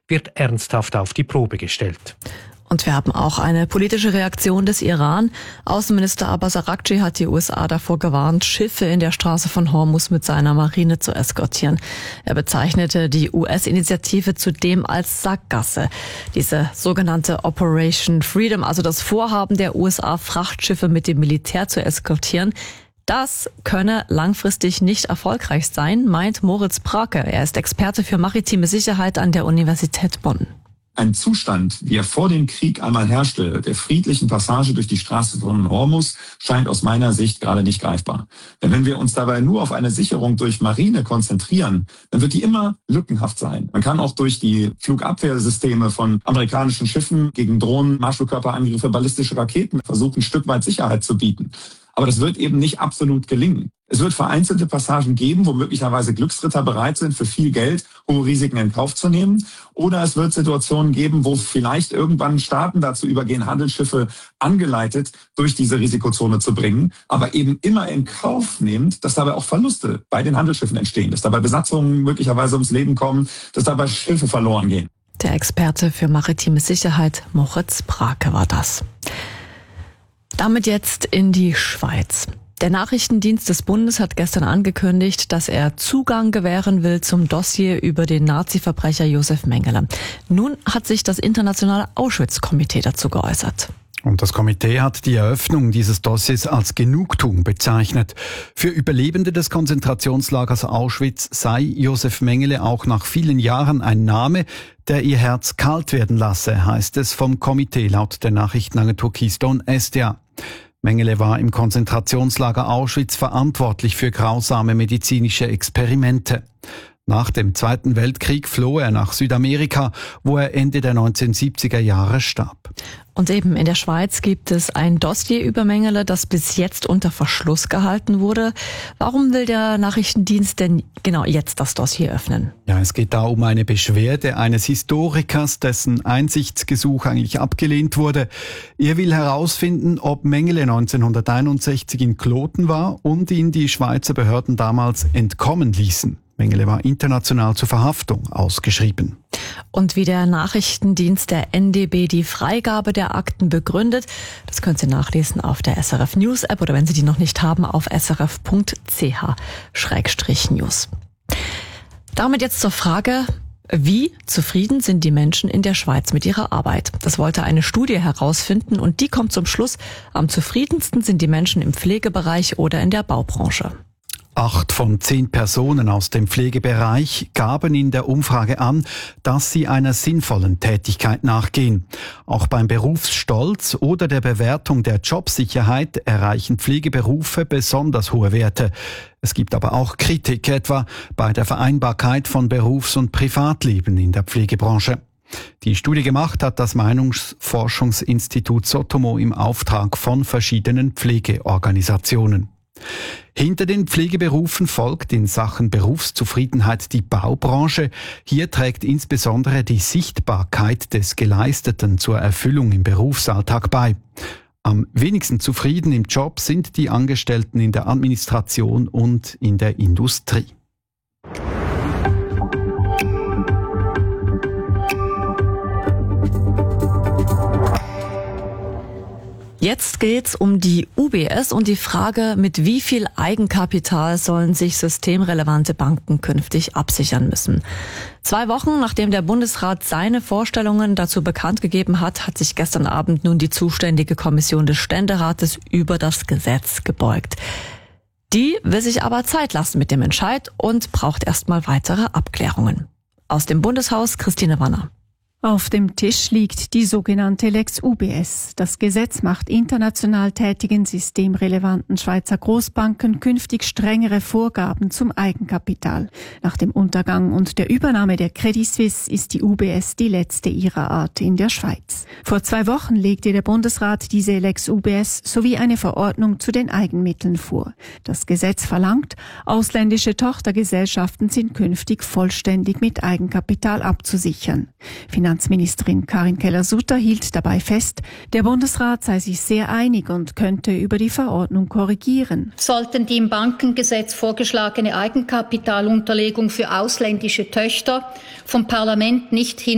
wird ernsthaft auf die Probe gestellt. Und wir haben auch eine politische Reaktion des Iran. Außenminister Abbas Araghchi hat die USA davor gewarnt, Schiffe in der Straße von Hormuz mit seiner Marine zu eskortieren. Er bezeichnete die US-Initiative zudem als Sackgasse. Diese sogenannte Operation Freedom, also das Vorhaben der USA, Frachtschiffe mit dem Militär zu eskortieren, das könne langfristig nicht erfolgreich sein, meint Moritz Brake. Er ist Experte für maritime Sicherheit an der Universität Bonn. Ein Zustand, wie er vor dem Krieg einmal herrschte, der friedlichen Passage durch die Straße von Hormuz, scheint aus meiner Sicht gerade nicht greifbar. Denn wenn wir uns dabei nur auf eine Sicherung durch Marine konzentrieren, dann wird die immer lückenhaft sein. Man kann auch durch die Flugabwehrsysteme von amerikanischen Schiffen gegen Drohnen, Marschflugkörperangriffe, ballistische Raketen versuchen, ein Stück weit Sicherheit zu bieten. Aber das wird eben nicht absolut gelingen. Es wird vereinzelte Passagen geben, wo möglicherweise Glücksritter bereit sind, für viel Geld hohe Risiken in Kauf zu nehmen. Oder es wird Situationen geben, wo vielleicht irgendwann Staaten dazu übergehen, Handelsschiffe angeleitet durch diese Risikozone zu bringen, aber eben immer in Kauf nehmend, dass dabei auch Verluste bei den Handelsschiffen entstehen, dass dabei Besatzungen möglicherweise ums Leben kommen, dass dabei Schiffe verloren gehen. Der Experte für maritime Sicherheit, Moritz Brake, war das. Damit jetzt in die Schweiz. Der Nachrichtendienst des Bundes hat gestern angekündigt, dass er Zugang gewähren will zum Dossier über den Nazi-Verbrecher Josef Mengele. Nun hat sich das internationale Auschwitz-Komitee dazu geäußert. Und das Komitee hat die Eröffnung dieses Dossiers als Genugtuung bezeichnet. Für Überlebende des Konzentrationslagers Auschwitz sei Josef Mengele auch nach vielen Jahren ein Name, der ihr Herz kalt werden lasse, heißt es vom Komitee laut der Nachrichtenagentur Keystone SDA. Mengele war im Konzentrationslager Auschwitz verantwortlich für grausame medizinische Experimente. Nach dem Zweiten Weltkrieg floh er nach Südamerika, wo er Ende der 1970er Jahre starb. Und eben in der Schweiz gibt es ein Dossier über Mengele, das bis jetzt unter Verschluss gehalten wurde. Warum will der Nachrichtendienst denn genau jetzt das Dossier öffnen? Ja, es geht da um eine Beschwerde eines Historikers, dessen Einsichtsgesuch eigentlich abgelehnt wurde. Er will herausfinden, ob Mengele 1961 in Kloten war und ihn die Schweizer Behörden damals entkommen ließen. Mengele war international zur Verhaftung ausgeschrieben. Und wie der Nachrichtendienst der NDB die Freigabe der Akten begründet, das können Sie nachlesen auf der SRF News App oder wenn Sie die noch nicht haben, auf srf.ch/news. Damit jetzt zur Frage, wie zufrieden sind die Menschen in der Schweiz mit ihrer Arbeit? Das wollte eine Studie herausfinden und die kommt zum Schluss, am zufriedensten sind die Menschen im Pflegebereich oder in der Baubranche. 8 von 10 Personen aus dem Pflegebereich gaben in der Umfrage an, dass sie einer sinnvollen Tätigkeit nachgehen. Auch beim Berufsstolz oder der Bewertung der Jobsicherheit erreichen Pflegeberufe besonders hohe Werte. Es gibt aber auch Kritik, etwa bei der Vereinbarkeit von Berufs- und Privatleben in der Pflegebranche. Die Studie gemacht hat das Meinungsforschungsinstitut Sotomo im Auftrag von verschiedenen Pflegeorganisationen. Hinter den Pflegeberufen folgt in Sachen Berufszufriedenheit die Baubranche. Hier trägt insbesondere die Sichtbarkeit des Geleisteten zur Erfüllung im Berufsalltag bei. Am wenigsten zufrieden im Job sind die Angestellten in der Administration und in der Industrie. Jetzt geht's um die UBS und die Frage, mit wie viel Eigenkapital sollen sich systemrelevante Banken künftig absichern müssen. 2 Wochen nachdem der Bundesrat seine Vorstellungen dazu bekannt gegeben hat, hat sich gestern Abend nun die zuständige Kommission des Ständerates über das Gesetz gebeugt. Die will sich aber Zeit lassen mit dem Entscheid und braucht erstmal weitere Abklärungen. Aus dem Bundeshaus Christine Wanner. Auf dem Tisch liegt die sogenannte Lex UBS. Das Gesetz macht international tätigen systemrelevanten Schweizer Großbanken künftig strengere Vorgaben zum Eigenkapital. Nach dem Untergang und der Übernahme der Credit Suisse ist die UBS die letzte ihrer Art in der Schweiz. Vor 2 Wochen legte der Bundesrat diese Lex UBS sowie eine Verordnung zu den Eigenmitteln vor. Das Gesetz verlangt, ausländische Tochtergesellschaften sind künftig vollständig mit Eigenkapital abzusichern. Finanzministerin Karin Keller-Sutter hielt dabei fest, der Bundesrat sei sich sehr einig und könnte über die Verordnung korrigieren. Sollten die im Bankengesetz vorgeschlagene Eigenkapitalunterlegung für ausländische Töchter vom Parlament nicht